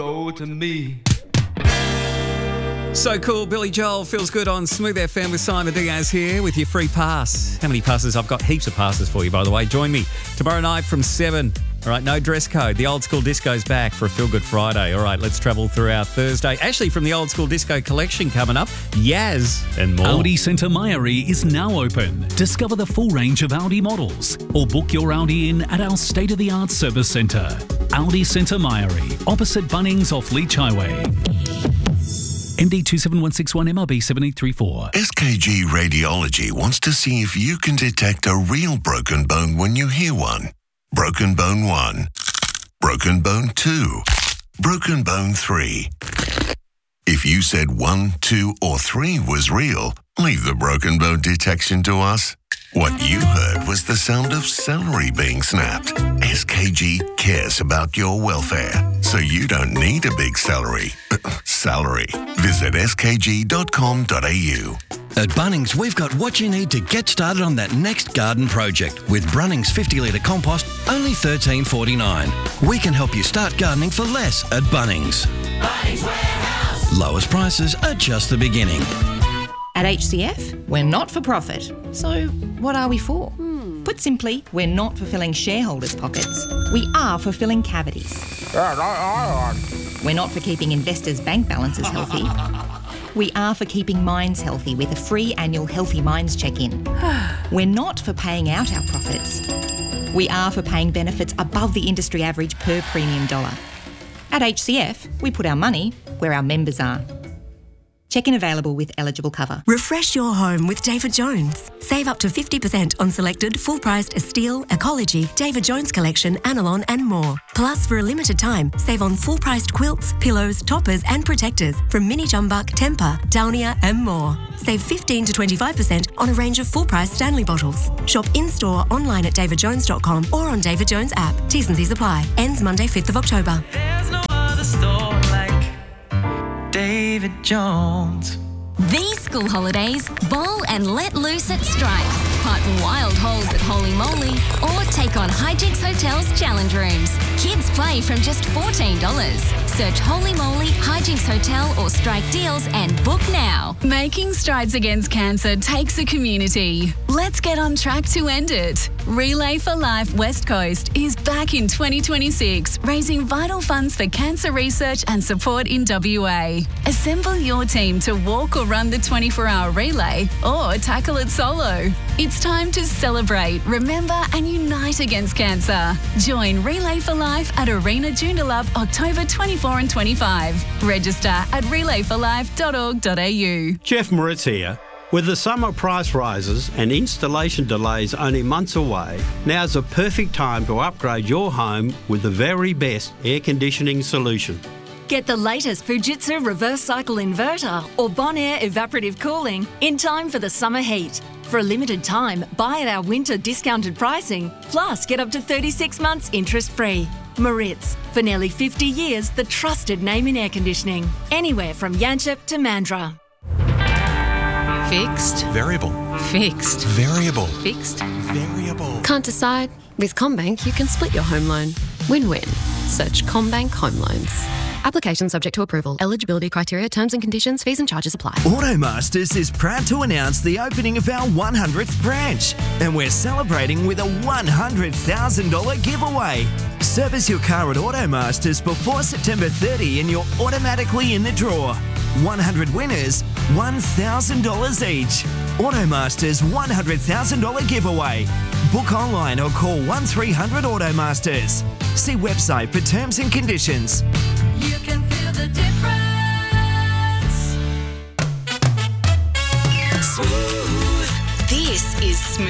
Oh, to me. So cool. Billy Joel feels good on Smooth FM with Simon Diaz here with your free pass. How many passes? I've got heaps of passes for you, by the way. Join me tomorrow night from 7. All right, no dress code. The Old School Disco's back for a Feel Good Friday. All right, let's travel through our Thursday. Actually, from the Old School Disco collection coming up, Yaz and more. Audi Centre Mairie is now open. Discover the full range of Audi models or book your Audi in at our state-of-the-art service centre. Audi Centre Mairie, opposite Bunnings off Leach Highway. MD 27161 MRB 7834. SKG Radiology wants to see if you can detect a real broken bone when you hear one. Broken bone 1. Broken bone 2. Broken bone 3. If you said 1, 2 or 3 was real, leave the broken bone detection to us. What you heard was the sound of celery being snapped. SKG cares about your welfare, so you don't need a big salary. Visit skg.com.au. At Bunnings, we've got what you need to get started on that next garden project. With Brunnings 50-litre compost, only $13.49. We can help you start gardening for less at Bunnings. Bunnings Warehouse. Lowest prices are just the beginning. At HCF, we're not for profit. So what are we for? Put simply, we're not for filling shareholders' pockets. We are for filling cavities. We're not for keeping investors' bank balances healthy. We are for keeping minds healthy with a free annual Healthy Minds check-in. We're not for paying out our profits. We are for paying benefits above the industry average per premium dollar. At HCF, we put our money where our members are. Check-in available with eligible cover. Refresh your home with David Jones. Save up to 50% on selected full-priced Estille, Ecology, David Jones Collection, Anilon and more. Plus, for a limited time, save on full-priced quilts, pillows, toppers and protectors from Mini Jumbuck, Temper, Downia and more. Save 15 to 25% on a range of full-priced Stanley bottles. Shop in-store, online at davidjones.com or on David Jones app. T's and C's apply. Ends Monday, 5th of October. There's no other store like David Jones. These school holidays, bowl and let loose at Strike. Pipe wild holes at Holy Moly or take on Hijinks Hotel's challenge rooms. Kids play from just $14. Search Holy Moly, Hijinks Hotel or Strike deals and book now. Making strides against cancer takes a community. Let's get on track to end it. Relay for Life West Coast is back in 2026, raising vital funds for cancer research and support in WA. Assemble your team to walk or run the 24-hour relay or tackle it solo. It's time to celebrate, remember and unite against cancer. Join Relay for Life at Arena Joondalup October 24 and 25. Register at relayforlife.org.au. Jeff Moritz here. With the summer price rises and installation delays only months away, now's the perfect time to upgrade your home with the very best air conditioning solution. Get the latest Fujitsu reverse cycle inverter or Bonaire evaporative cooling in time for the summer heat. For a limited time, buy at our winter discounted pricing, plus get up to 36 months interest-free. Moritz, for nearly 50 years, the trusted name in air conditioning. Anywhere from Yanchep to Mandurah. Fixed. Variable. Fixed. Variable. Fixed. Variable. Can't decide? With CommBank, you can split your home loan. Win-win. Search CommBank Home Loans. Application subject to approval. Eligibility criteria, terms and conditions, fees and charges apply. Automasters is proud to announce the opening of our 100th branch, and we're celebrating with a $100,000 giveaway. Service your car at Automasters before September 30 and you're automatically in the draw. 100 winners, $1,000 each. Automasters $100,000 giveaway. Book online or call 1300 Automasters. See website for terms and conditions. You can feel the difference. Smooth. This is Smooth